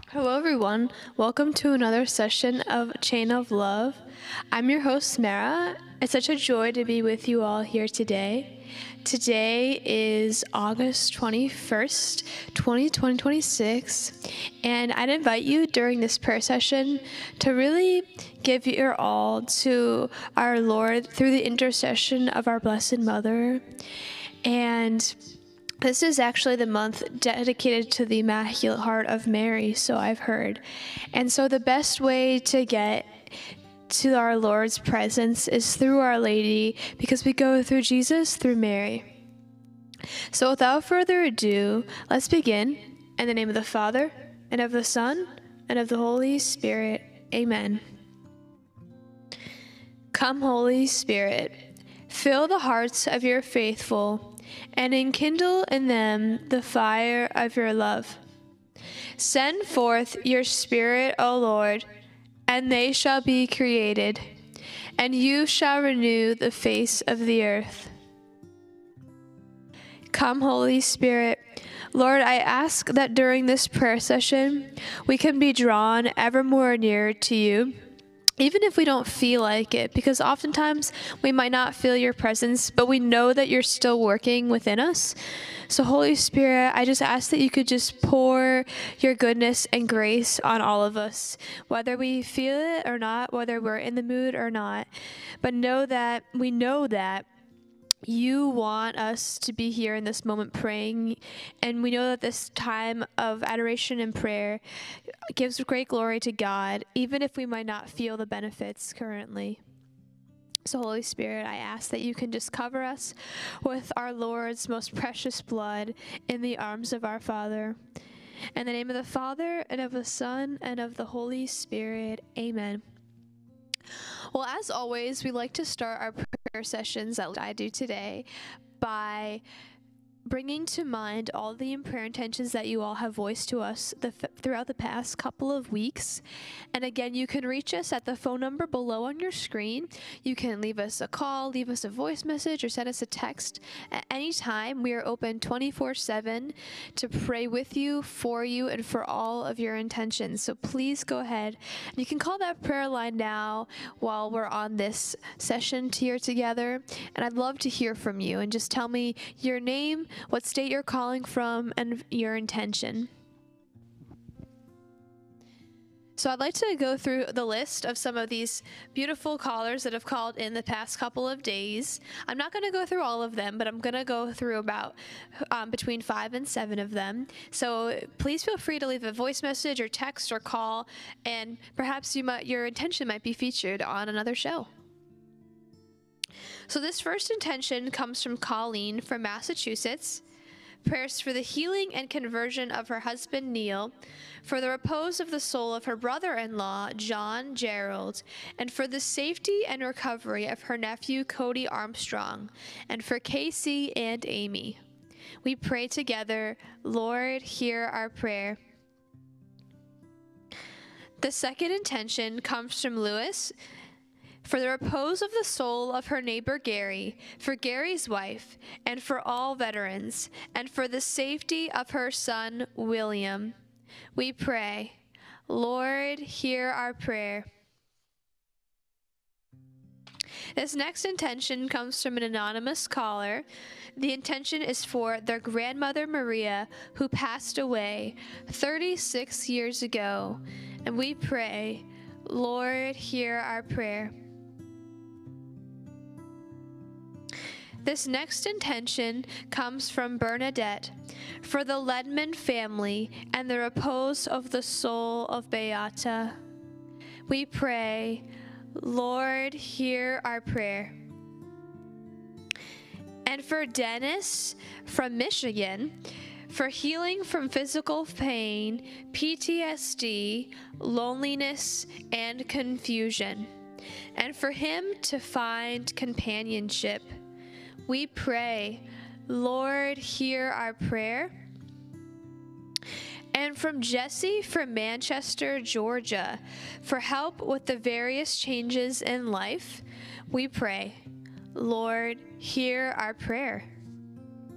Hello, everyone. Welcome to another session of Chain of Love. I'm your host, Mara. It's such a joy to be with you all here today. Today is August 21st, 2026, and I'd invite you during this prayer session to really give your all to our Lord through the intercession of our Blessed Mother. And this is actually the month dedicated to the Immaculate Heart of Mary, so I've heard. And so the best way to get to our Lord's presence is through Our Lady, because we go through Jesus through Mary. So without further ado, let's begin. In the name of the Father, and of the Son, and of the Holy Spirit. Amen. Come, Holy Spirit, fill the hearts of your faithful, and enkindle in them the fire of your love. Send forth your Spirit, O Lord, and they shall be created, and you shall renew the face of the earth. Come, Holy Spirit. Lord, I ask that during this prayer session, we can be drawn ever more near to you, even if we don't feel like it, because oftentimes we might not feel your presence, but we know that you're still working within us. So Holy Spirit, I just ask that you could just pour your goodness and grace on all of us, whether we feel it or not, whether we're in the mood or not. But we know that you want us to be here in this moment praying, and we know that this time of adoration and prayer gives great glory to God, even if we might not feel the benefits currently. So Holy Spirit, I ask that you can just cover us with our Lord's most precious blood in the arms of our Father. In the name of the Father, and of the Son, and of the Holy Spirit. Amen. Well, as always, we like to start our prayer sessions that I do today by bringing to mind all the prayer intentions that you all have voiced to us throughout the past couple of weeks. And again, you can reach us at the phone number below on your screen. You can leave us a call, leave us a voice message, or send us a text at any time. We are open 24/7 to pray with you, for you, and for all of your intentions. So please go ahead. You can call that prayer line now while we're on this session here together. And I'd love to hear from you, and just tell me your name, what state you're calling from, and your intention. So I'd like to go through the list of some of these beautiful callers that have called in the past couple of days. I'm not going to go through all of them, but I'm going to go through about between 5 and 7 of them. So please feel free to leave a voice message or text or call, and perhaps your intention might be featured on another show. So this first intention comes from Colleen from Massachusetts. Prayers for the healing and conversion of her husband, Neil, for the repose of the soul of her brother-in-law, John Gerald, and for the safety and recovery of her nephew, Cody Armstrong, and for Casey and Amy. We pray together, Lord, hear our prayer. The second intention comes from Lewis, for the repose of the soul of her neighbor Gary, for Gary's wife, and for all veterans, and for the safety of her son William. We pray, Lord, hear our prayer. This next intention comes from an anonymous caller. The intention is for their grandmother Maria, who passed away 36 years ago. And we pray, Lord, hear our prayer. This next intention comes from Bernadette, for the Ledman family and the repose of the soul of Beata. We pray, Lord, hear our prayer. And for Dennis from Michigan, for healing from physical pain, PTSD, loneliness, and confusion, and for him to find companionship. We pray, Lord, hear our prayer. And from Jesse from Manchester, Georgia, for help with the various changes in life, we pray, Lord, hear our prayer.